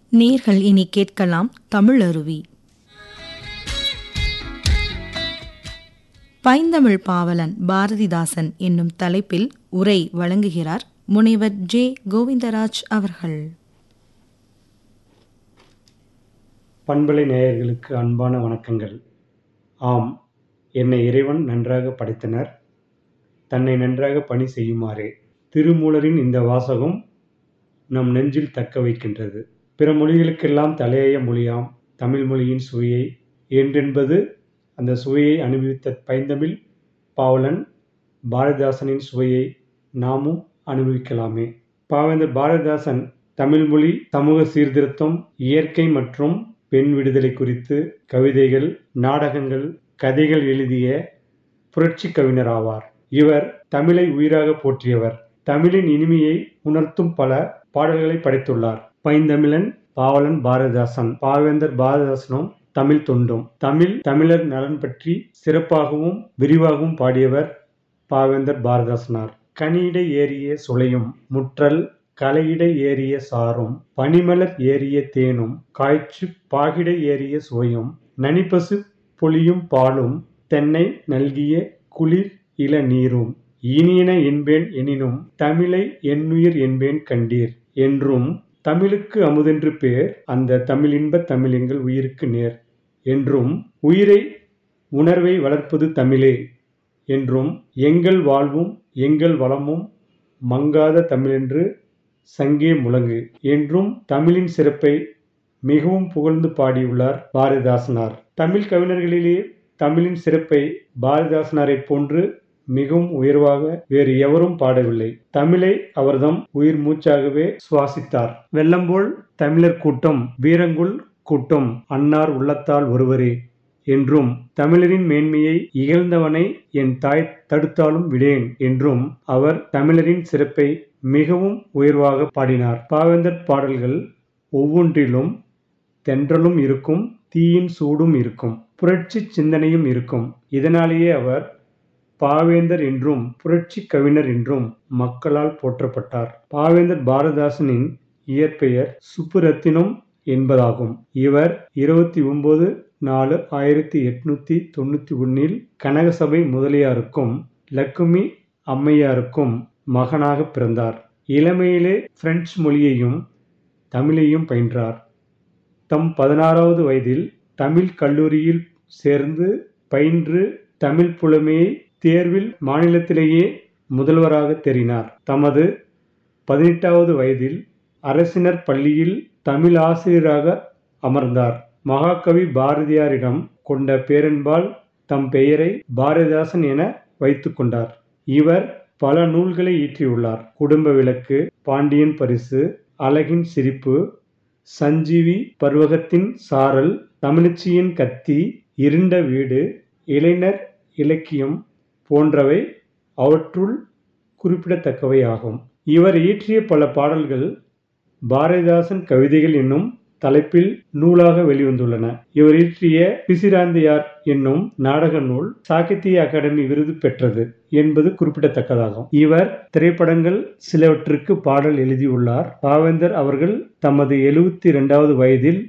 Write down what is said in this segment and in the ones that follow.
நேர்கள் இனி கேட்கலாம் தமிழருவி. பைந்தமிழ் பாவலன் பாரதிதாசன் என்னும் தலைப்பில் உரை வழங்குகிறார் முனைவர் ஜே. கோவிந்தராஜ் அவர்கள். பண்பலை நேயர்களுக்கு அன்பான வணக்கங்கள். ஆம், என்னை இறைவன் நன்றாக படைத்தனர், தன்னை நன்றாக பணி செய்யுமாறே. திருமூலரின் இந்த வாசகம் நம் நெஞ்சில் தக்க வைக்கின்றது. பிற மொழிகளுக்கெல்லாம் தலையாய மொழியாம் தமிழ் மொழியின் சுவையை என்றென்பது அந்த சுவையை அனுபவித்த பைந்தமிழ் பாவலன் பாரதிதாசனின் சுவையை நாமும் அனுபவிக்கலாமே. பாவேந்தர் பாரதிதாசன் தமிழ்மொழி, சமூக சீர்திருத்தம், இயற்கை மற்றும் பெண் விடுதலை குறித்து கவிதைகள், நாடகங்கள், கதைகள் எழுதிய புரட்சி கவிஞர் ஆவார். இவர் தமிழை உயிராக போற்றியவர். தமிழின் இனிமையை உணர்த்தும் பல பாடல்களை படைத்துள்ளார். பைந்தமிழன் பாவலன் பாரதிதாசன். பாவேந்தர் பாரதிதாசனும் தமிழ் தொண்டும். தமிழர் நலன் பற்றி சிறப்பாகவும் விரிவாகவும் பாடியவர் பாவேந்தர் பாரதிதாசனார். கனியிடை ஏறிய சுளையும் முற்றல் கலையிடை ஏறிய சாரும் பனிமலர் ஏறிய தேனும் காய்ச்சு பாகிடை ஏறிய சுவையும் நனிப்பசு பொழியும் பாலும் தென்னை நல்கிய குளிர் இள நீரும் இனியன என்பேன் எனினும் தமிழை என்னுயிர் என்பேன் கண்டீர் என்றும் தமிழுக்கு அமுதென்று பேர் அந்த தமிழின்ப தமிழ் எங்கள் உயிருக்கு நேர் என்றும் உயிரை உணர்வை வளர்ப்பது தமிழே என்றும் எங்கள் வாழ்வும் எங்கள் வளமும் மங்காத தமிழென்று சங்கே முழங்கு என்றும் தமிழின் சிறப்பை மிகவும் புகழ்ந்து பாடியுள்ளார் பாரதிதாசனார். தமிழ் கவிஞர்களிலே தமிழின் சிறப்பை பாரதிதாசனாரை போன்று மிகவும் உயர்வாக வேறு எவரும் பாடவில்லை. தமிழை அவர்தம் உயிர் மூச்சாகவே சுவாசித்தார். வெள்ளம்போல் தமிழர் கூட்டம் வீரங்குள் கூட்டம் அன்னார் உள்ளத்தால் ஒருவரே என்றும் தமிழரின் மேன்மையை இகழ்ந்தவனை என் தாய் தடுத்தாலும் விடேன் என்றும் அவர் தமிழரின் சிறப்பை மிகவும் உயர்வாக பாடினார். பாவேந்தர் பாடல்கள் ஒவ்வொன்றிலும் தென்றலும் இருக்கும், தீயின் சூடும் இருக்கும், புரட்சி சிந்தனையும் இருக்கும். இதனாலேயே அவர் பாவேந்தர் என்றும் புரட்சி கவிஞர் என்றும் மக்களால் போற்றப்பட்டார். பாவேந்தர் பாரதிதாசனின் இயற்பெயர் சுப்புரத்தினம் என்பதாகும். இவர் 29/4/1891 கனகசபை முதலியாருக்கும் லக்குமி அம்மையாருக்கும் மகனாக பிறந்தார். இளமையிலே பிரெஞ்சு மொழியையும் தமிழையும் பயின்றார். தம் 16வது வயதில் தமிழ் கல்லூரியில் சேர்ந்து பயின்று தமிழ் புலமையை தேர்வில் மாநிலத்திலேயே முதல்வராக தெரினார். தமது 18வது வயதில் அரசினர் பள்ளியில் தமிழ் ஆசிரியராக அமர்ந்தார். மகாகவி பாரதியாரிடம் கொண்ட பேரன்பால் தம் பெயரை பாரதிதாசன் என வைத்து கொண்டார். இவர் பல நூல்களை இயற்றியுள்ளார். குடும்ப விளக்கு, பாண்டியன் பரிசு, அழகின் சிரிப்பு, சஞ்சீவி பர்வகத்தின் சாரல், தமிழச்சியின் கத்தி, இருண்ட வீடு, இளைஞர் இலக்கியம் போன்றவை அவற்றுள் குறிப்பிடத்தக்கவை ஆகும். இவர் இயற்றிய பல பாடல்கள் பாரதிதாசன் கவிதைகள் என்னும் தலைப்பில் நூலாக வெளிவந்துள்ளன. இவர் இயற்றிய பிசிராந்தையார் என்னும் நாடக நூல் சாகித்ய அகாடமி விருது பெற்றது என்பது குறிப்பிடத்தக்கதாகும். இவர் திரைப்படங்கள் சிலவற்றுக்கு பாடல் எழுதியுள்ளார். பாவேந்தர் அவர்கள் தமது 72வது வயதில்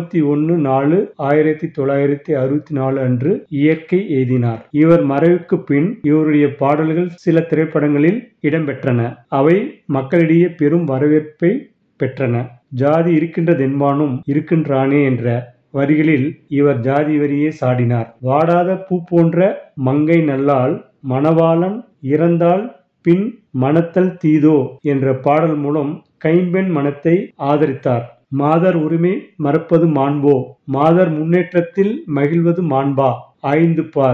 21/4/1964 அன்று இயற்கை எய்தினார். இவர் மறைவுக்கு பின் இவருடைய பாடல்கள் சில திரைப்படங்களில் இடம்பெற்றன. அவை மக்களிடையே பெரும் வரவேற்பை பெற்றன. ஜாதி இருக்கின்றதென்பானும் இருக்கின்றானே என்ற வரிகளில் இவர் ஜாதி வரியே சாடினார். வாடாத பூ போன்ற மங்கை நல்லாள் மணவாளன் இறந்தால் பின் மணத்தல் தீதோ என்ற பாடல் மூலம் கைம்பெண் மணத்தை ஆதரித்தார். மாதர் உரிமை மறப்பது மாண்போ, மாதர் முன்னேற்றத்தில் மகிழ்வது மாண்பா, ஆய்ந்து பார்